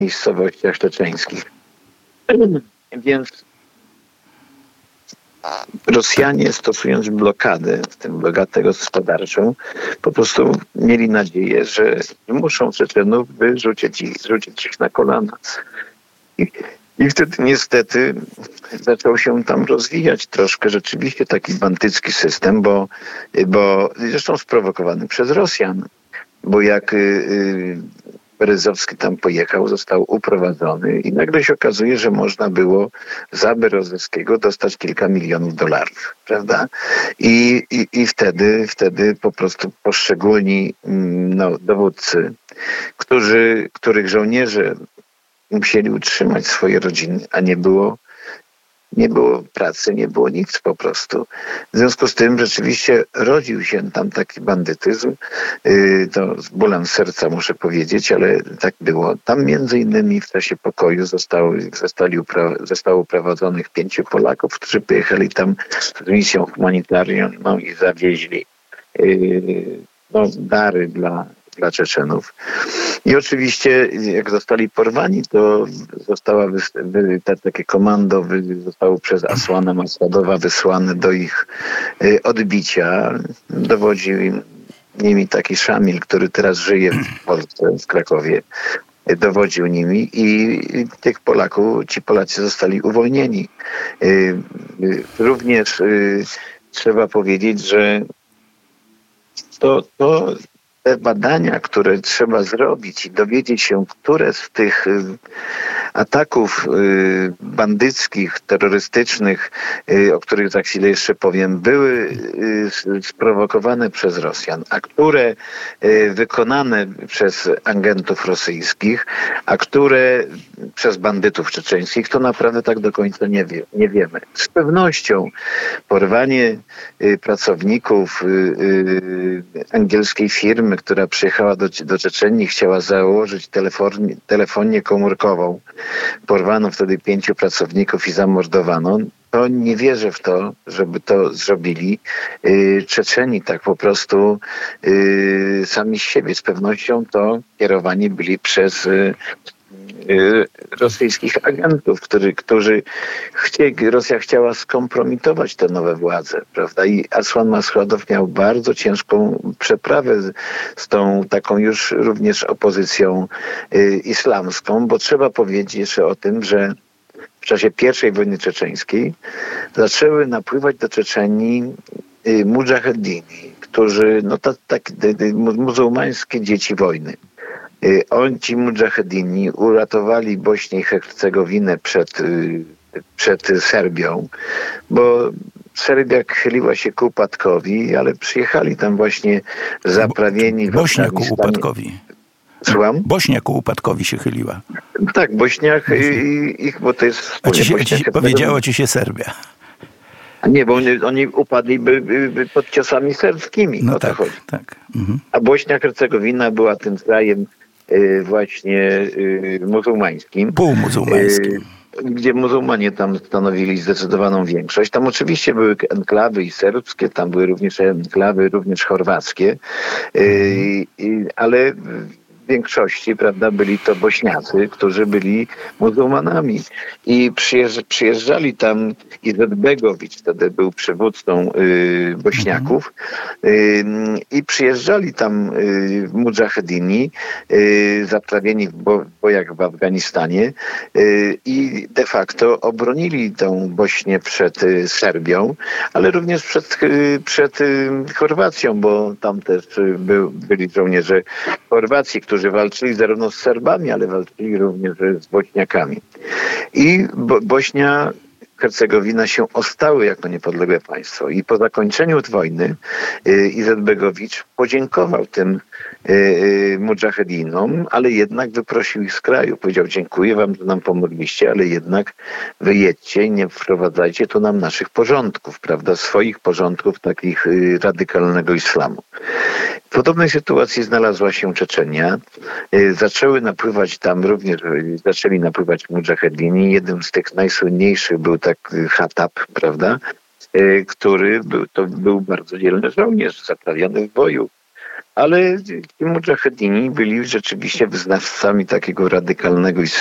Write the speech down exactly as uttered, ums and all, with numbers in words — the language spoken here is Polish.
miejscowościach czeczeńskich. Więc Rosjanie, stosując blokadę, w tym blokadę gospodarczą, po prostu mieli nadzieję, że muszą Czeczenów wyrzucić ich, zrzucić ich na kolana. I, I wtedy niestety zaczął się tam rozwijać troszkę rzeczywiście taki bandycki system, bo, bo zresztą sprowokowany przez Rosjan. Bo jak y, Berezowski tam pojechał, został uprowadzony i nagle się okazuje, że można było za Berezowskiego dostać kilka milionów dolarów, prawda? I, i, i wtedy, wtedy po prostu poszczególni no, dowódcy, którzy, których żołnierze musieli utrzymać swoje rodziny, a nie było Nie było pracy, nie było nic po prostu. W związku z tym rzeczywiście rodził się tam taki bandytyzm. To z bólem serca muszę powiedzieć, ale tak było. Tam między innymi w czasie pokoju zostało, zostali upra- zostało uprowadzonych pięciu Polaków, którzy pojechali tam z misją humanitarną no, i zawieźli no, dary dla dla Czeczenów. I oczywiście jak zostali porwani, to została wy, te, takie komando wy, zostało przez Asłana Masadowa wysłane do ich y, odbicia. Dowodził im nimi taki Szamil, który teraz żyje w Polsce, w Krakowie. Dowodził nimi i tych Polaków, ci Polacy zostali uwolnieni. Y, y, również y, trzeba powiedzieć, że to, to te badania, które trzeba zrobić i dowiedzieć się, które z tych ataków bandyckich, terrorystycznych, o których za chwilę jeszcze powiem, były sprowokowane przez Rosjan, a które wykonane przez agentów rosyjskich, a które przez bandytów czeczeńskich, to naprawdę tak do końca nie, wie, nie wiemy. Z pewnością porwanie pracowników angielskiej firmy, która przyjechała do, do Czeczenii, chciała założyć telefon, telefonię komórkową. Porwano wtedy pięciu pracowników i zamordowano. To nie wierzę w to, żeby to zrobili yy, Czeczeni tak po prostu yy, sami z siebie. Z pewnością to kierowani byli przez yy, rosyjskich agentów, który, którzy chcieli, Rosja chciała skompromitować te nowe władze, prawda? I Asłan Maschadow miał bardzo ciężką przeprawę z, z tą taką już również opozycją y, islamską, bo trzeba powiedzieć jeszcze o tym, że w czasie pierwszej wojny czeczeńskiej zaczęły napływać do Czeczenii y, mudżahedini, którzy, no tak, tak muzułmańskie dzieci wojny. On, ci mudżahedini uratowali Bośnię i Hercegowinę przed, przed Serbią, bo Serbia chyliła się ku upadkowi, ale przyjechali tam właśnie zaprawieni... Bośnia ku upadkowi. Słucham? Bośnia ku upadkowi się chyliła. Tak, Bośniach i ich, bo to jest... A ci się, ci, powiedziało ci się Serbia. A nie, bo oni, oni upadli by, by, by pod ciosami serbskimi. No o tak, to chodzi. tak. Mhm. A Bośnia Hercegowina była tym krajem właśnie muzułmańskim. Półmuzułmańskim. Gdzie muzułmanie tam stanowili zdecydowaną większość. Tam oczywiście były enklawy i serbskie, tam były również enklawy, również chorwackie, ale w większości, prawda, byli to Bośniacy, którzy byli muzułmanami. I przyjeżdż, przyjeżdżali tam Izetbegowicz, wtedy był przywódcą y, Bośniaków, y, i przyjeżdżali tam y, mudżahedini, y, zaprawieni w bo, bojach w Afganistanie y, i de facto obronili tą Bośnię przed y, Serbią, ale również przed, y, przed y, Chorwacją, bo tam też y, był, byli żołnierze Chorwacji, którzy walczyli zarówno z Serbami, ale walczyli również z Bośniakami. I Bo- Bośnia Hercegowina się ostały jako niepodległe państwo. I po zakończeniu wojny y, Izetbegowicz podziękował tym y, y, mudżahedinom, ale jednak wyprosił ich z kraju. Powiedział: dziękuję wam, że nam pomogliście, ale jednak wyjedźcie i nie wprowadzajcie tu nam naszych porządków, prawda, swoich porządków takich y, radykalnego islamu. W podobnej sytuacji znalazła się Czeczenia. Y, zaczęły napływać tam również, y, zaczęli napływać mudżahedini. Jednym z tych najsłynniejszych był tak Hatab, prawda, y, który był, to był bardzo dzielny żołnierz, zaprawiony w boju. Ale ci mudżahedini byli rzeczywiście wyznawcami takiego radykalnego